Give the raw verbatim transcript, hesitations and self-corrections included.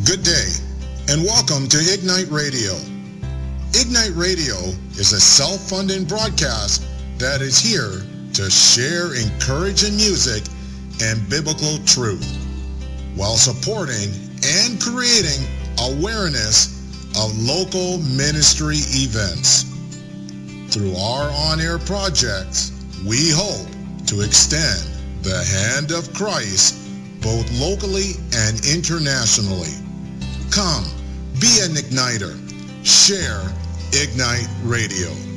Good day, and welcome to Ignite Radio. Ignite Radio is a self-funding broadcast that is here to share encouraging music and biblical truth, while supporting and creating awareness of local ministry events. Through our on-air projects, we hope to extend the hand of Christ both locally and internationally. Come, be an igniter. Share Ignite Radio.